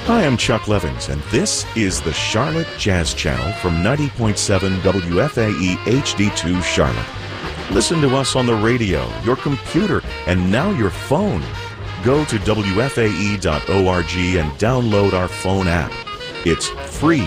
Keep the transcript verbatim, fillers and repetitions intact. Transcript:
Hi, I'm Chuck Levins, and this is the Charlotte Jazz Channel from ninety point seven W F A E H D two Charlotte. Listen to us on the radio, your computer, and now your phone. Go to W F A E dot org and download our phone app. It's free.